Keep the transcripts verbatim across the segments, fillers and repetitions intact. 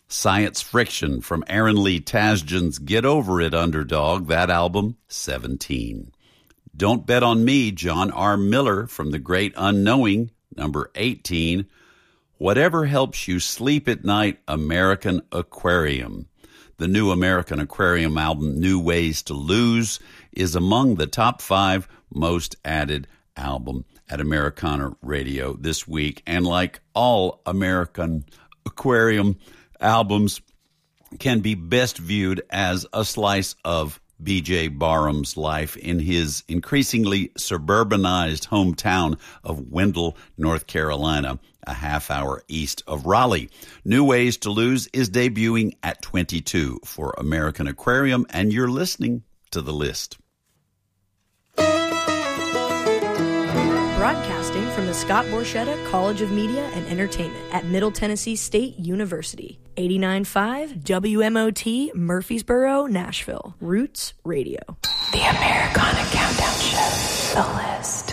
Science Friction from Aaron Lee Tasjan's Get Over It Underdog, that album, seventeen. Don't Bet on Me, John R. Miller from The Great Unknowing, number eighteen. Whatever Helps You Sleep at Night, American Aquarium. The new American Aquarium album, New Ways to Lose, is among the top five most added album at Americana Radio this week. And like all American Aquarium albums, can be best viewed as a slice of B J Barham's life in his increasingly suburbanized hometown of Wendell, North Carolina, a half hour east of Raleigh. New Ways to Lose is debuting at twenty-two for American Aquarium, and you're listening to The List. Broadcasting from the Scott Borchetta College of Media and Entertainment at Middle Tennessee State University. eighty-nine point five W M O T, Murfreesboro, Nashville. Roots Radio. The Americana Countdown Show. The List.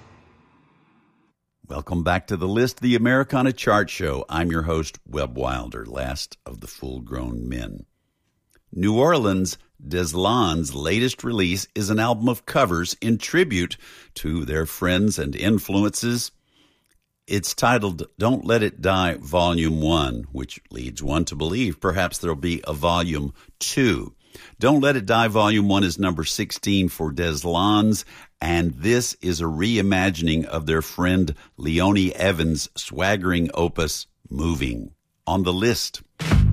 Welcome back to The List, the Americana Chart Show. I'm your host, Webb Wilder, last of the full-grown men. New Orleans' Deslan's latest release is an album of covers in tribute to their friends and influences. It's titled Don't Let It Die Volume one, which leads one to believe perhaps there'll be a Volume two. Don't Let It Die Volume one is number sixteen for Deslan's, and this is a reimagining of their friend Leonie Evans' swaggering opus, Moving. On The List.